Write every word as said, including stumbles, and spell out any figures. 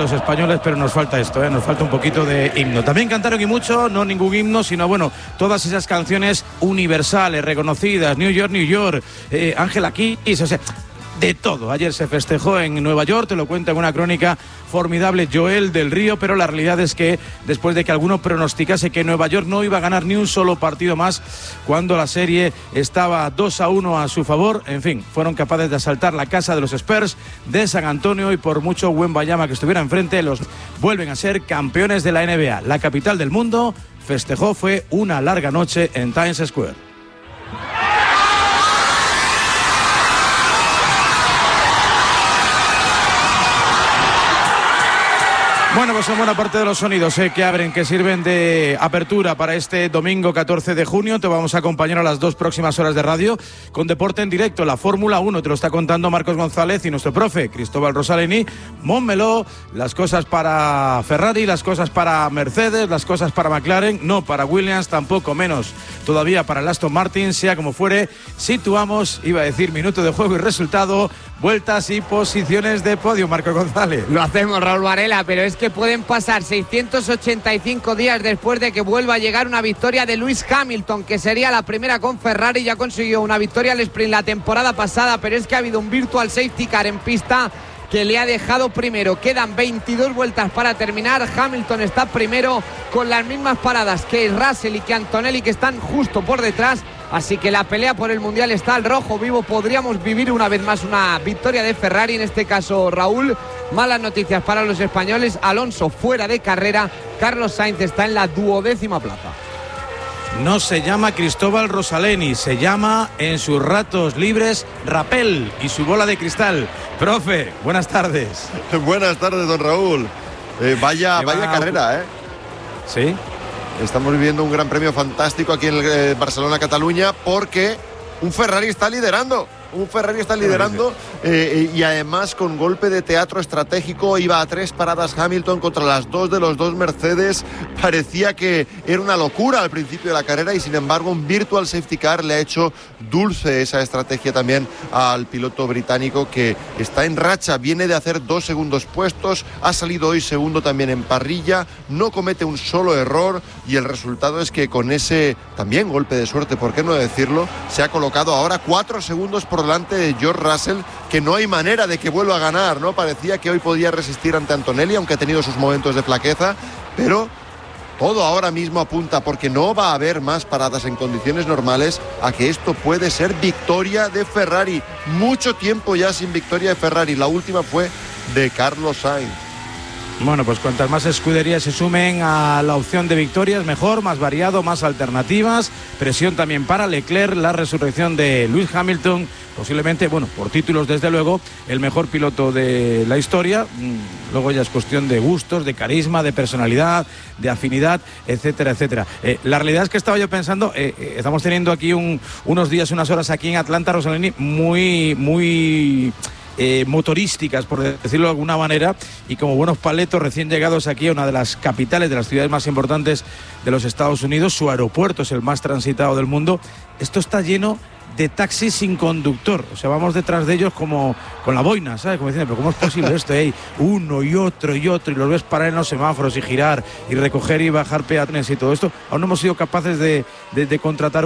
los españoles, pero nos falta esto, ¿eh? Nos falta un poquito de himno. También cantaron y mucho, no ningún himno, sino bueno, todas esas canciones universales, reconocidas, New York, New York, eh, Angela Kiss, o sea, de todo. Ayer se festejó en Nueva York, te lo cuenta en una crónica formidable Joel del Río, pero la realidad es que después de que alguno pronosticase que Nueva York no iba a ganar ni un solo partido más cuando la serie estaba dos a uno a su favor, en fin, fueron capaces de asaltar la casa de los Spurs de San Antonio y por mucho Wembayama que estuviera enfrente, los vuelven a ser campeones de la N B A. La capital del mundo festejó, fue una larga noche en Times Square. Bueno, pues son buena parte de los sonidos eh, que abren, que sirven de apertura para este domingo catorce de junio. Te vamos a acompañar a las dos próximas horas de radio con deporte en directo. La Fórmula uno te lo está contando Marcos González y nuestro profe Cristóbal Rosaleni. Montmeló, las cosas para Ferrari, las cosas para Mercedes, las cosas para McLaren, no para Williams, tampoco menos todavía para el Aston Martin. Sea como fuere, situamos, iba a decir minuto de juego y resultado, vueltas y posiciones de podio. Marcos González. Lo hacemos, Raúl Varela, pero es que pueden pasar seiscientos ochenta y cinco días después de que vuelva a llegar una victoria de Lewis Hamilton, que sería la primera con Ferrari. Ya consiguió una victoria al sprint la temporada pasada, pero es que ha habido un virtual safety car en pista que le ha dejado primero. Quedan veintidós vueltas para terminar. Hamilton está primero con las mismas paradas que Russell y que Antonelli, que están justo por detrás. Así que la pelea por el Mundial está al rojo vivo. Podríamos vivir una vez más una victoria de Ferrari, en este caso Raúl. Malas noticias para los españoles. Alonso fuera de carrera. Carlos Sainz está en la duodécima plaza. No se llama Cristóbal Rosaleni, se llama en sus ratos libres Rapel y su bola de cristal. Profe, buenas tardes. Buenas tardes, don Raúl. Eh, vaya vaya carrera, ¿eh? Sí. Estamos viviendo un gran premio fantástico aquí en el, eh, Barcelona-Cataluña, porque un Ferrari está liderando. Un Ferrari está liderando eh, y además con golpe de teatro estratégico. Iba a tres paradas Hamilton contra las dos de los dos Mercedes. Parecía que era una locura al principio de la carrera y sin embargo un virtual safety car le ha hecho dulce esa estrategia también al piloto británico, que está en racha. Viene de hacer dos segundos puestos, ha salido hoy segundo también en parrilla, no comete un solo error y el resultado es que con ese también golpe de suerte, por qué no decirlo, se ha colocado ahora cuatro segundos por delante de George Russell, que no hay manera de que vuelva a ganar, ¿no? Parecía que hoy podía resistir ante Antonelli, aunque ha tenido sus momentos de flaqueza, pero todo ahora mismo apunta, porque no va a haber más paradas en condiciones normales, a que esto puede ser victoria de Ferrari. Mucho tiempo ya sin victoria de Ferrari, la última fue de Carlos Sainz. Bueno, pues cuantas más escuderías se sumen a la opción de victorias, mejor, más variado, más alternativas. Presión también para Leclerc, la resurrección de Lewis Hamilton, posiblemente, bueno, por títulos desde luego, el mejor piloto de la historia. Luego ya es cuestión de gustos, de carisma, de personalidad, de afinidad, etcétera, etcétera. Eh, la realidad es que estaba yo pensando, eh, eh, estamos teniendo aquí un, unos días, unas horas aquí en Atlanta, Rosaleni, muy, muy... Eh, motorísticas, por decirlo de alguna manera, y como buenos paletos recién llegados aquí a una de las capitales de las ciudades más importantes de los Estados Unidos. Su aeropuerto es el más transitado del mundo. Esto está lleno de taxis sin conductor, o sea, vamos detrás de ellos como con la boina, ¿sabes? Como diciendo, pero ¿cómo es posible esto? Hey, uno y otro y otro, y los ves parar en los semáforos y girar y recoger y bajar peatones y todo esto. Aún no hemos sido capaces de, de, de contratar